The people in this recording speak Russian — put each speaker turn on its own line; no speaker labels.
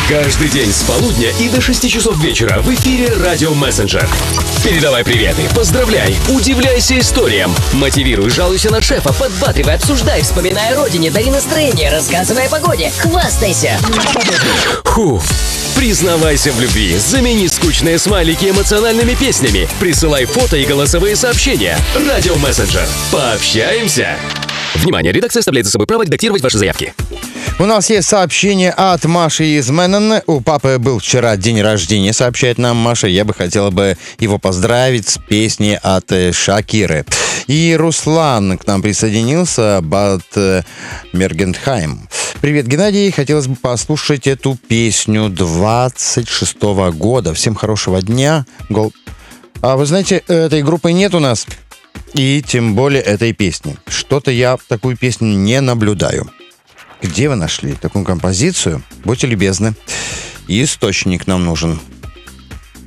Каждый день с полудня и до 6 часов вечера в эфире «Радио Мессенджер». Передавай приветы, поздравляй, удивляйся историям,
мотивируй, жалуйся на шефа, подбадривай, обсуждай, вспоминай о родине, дари настроение, рассказывай о погоде, хвастайся.
Признавайся в любви, замени скучные смайлики эмоциональными песнями, присылай фото и голосовые сообщения. «Радио Мессенджер». Пообщаемся. Внимание, редакция оставляет за собой право редактировать ваши заявки.
У нас есть сообщение от Маши из Меннен. У папы был вчера день рождения, сообщает нам Маша. Я бы хотела бы его поздравить с песней от Шакиры. И Руслан к нам присоединился, Бад Мергентхайм. Привет, Геннадий. Хотелось бы послушать эту песню 26-го года. Всем хорошего дня. А вы знаете, этой группы нет у нас. И тем более этой песни. Что-то я такую песню не наблюдаю. Где вы нашли такую композицию? Будьте любезны. Источник нам нужен.